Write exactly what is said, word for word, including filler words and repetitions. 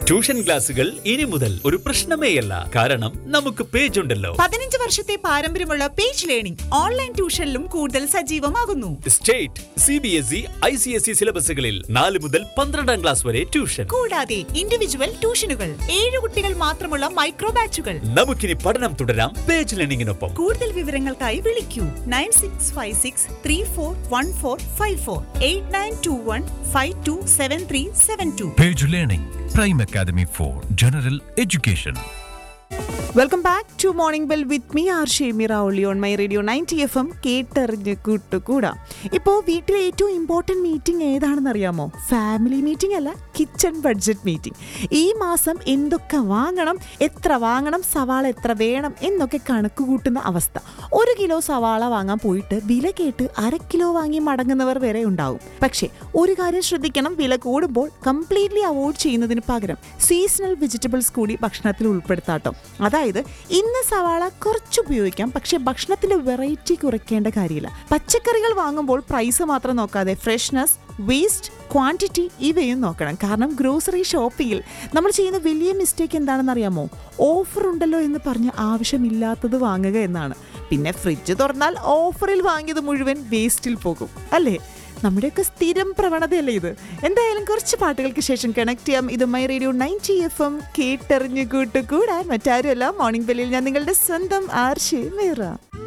Tuition ക്ലാസുകൾ ഇനി മുതൽ ഒരു പ്രശ്നമേയല്ല. കാരണം നമുക്ക് പേജ് ഉണ്ടല്ലോ. പതിനഞ്ച് വർഷത്തെ പാരമ്പര്യമുള്ള പേജ് ലേണിംഗ് ഓൺലൈൻ ട്യൂഷനിലും കൂടുതൽ സജീവമാകുന്നു. State, C B S E, I C S E സിലബസുകളിൽ നാല് മുതൽ പന്ത്രണ്ടാം ക്ലാസ് വരെ ട്യൂഷൻ. കൂടാതെ ഇൻഡിവിജ്വൽ ട്യൂഷനുകൾ, ഏഴ് കുട്ടികൾ മാത്രമുള്ള മൈക്രോ ബാച്ചുകൾ. നമുക്കിനി പഠനം തുടരാം പേജ് ലേണിംഗിനൊപ്പം. കൂടുതൽ വിവരങ്ങൾക്കായി വിളിക്കൂ nine six five six three four one four five four eight nine to one five to seven three seven to. Page Learning, Prime Academy for General Education. Welcome back to morning bell with me R Shemeera ഒളി on my radio ninety F M. കേട്ടറിഞ്ഞ് കൂട്ടുകൂടാ. ഇപ്പോൾ വീട്ടിലെ ഏറ്റവും important meeting ഏതാണെന്ന് അറിയാമോ? Family meeting അല്ല, kitchen budget meeting. ഈ മാസം എന്തൊക്കെ വാങ്ങണം, എത്ര വാങ്ങണം, സവാള എത്ര വേണം എന്നൊക്കെ കണക്ക് കൂട്ടുന്ന അവസ്ഥ. ഒരു കിലോ സവാള വാങ്ങാൻ പോയിട്ട് വില കേട്ട് അര കിലോ വാങ്ങി മടങ്ങുന്നവർ വരെ ഉണ്ടാവും. പക്ഷേ ഒരു കാര്യം ശ്രദ്ധിക്കണം, വില കൂടുമ്പോൾ കംപ്ലീറ്റ്ലി അവോയ്ഡ് ചെയ്യുന്നതിന് പകരം സീസണൽ വെജിറ്റബിൾസ് കൂടി ഭക്ഷണത്തിൽ ഉൾപ്പെടുത്താട്ടോ. അതായത് ഇന്ന് സവാള കുറച്ച് ഉപയോഗിക്കാം, പക്ഷെ ഭക്ഷണത്തിന്റെ വെറൈറ്റി കുറയ്ക്കേണ്ട കാര്യമില്ല. പച്ചക്കറികൾ വാങ്ങുമ്പോൾ പ്രൈസ് മാത്രം നോക്കാതെ ഫ്രഷ്നെസ്, വേസ്റ്റ്, ക്വാണ്ടിറ്റി ഇവയും നോക്കണം. കാരണം ഗ്രോസറി ഷോപ്പിങ്ങിൽ നമ്മൾ ചെയ്യുന്ന വലിയ മിസ്റ്റേക്ക് എന്താണെന്ന് അറിയാമോ? ഓഫർ ഉണ്ടല്ലോ എന്ന് പറഞ്ഞ് ആവശ്യമില്ലാത്തത് വാങ്ങുക എന്നാണ്. പിന്നെ ഫ്രിഡ്ജ് തുറന്നാൽ ഓഫറിൽ വാങ്ങിയത് മുഴുവൻ വേസ്റ്റിൽ പോകും, അല്ലേ? നമ്മുടെയൊക്കെ സ്ഥിരം പ്രവണതയല്ലേ ഇത്? എന്തായാലും കുറച്ച് പാട്ടുകൾക്ക് ശേഷം കണക്ട് ചെയ്യാം. ഇത് my radio ninety F M. കേട്ടറിഞ്ഞു കൂട്ടുകൂടാൻ മറ്റാരുമല്ല, മോർണിംഗ് ബെല്ലിൽ ഞാൻ നിങ്ങളുടെ സ്വന്തം ആർ ഷെമീറ.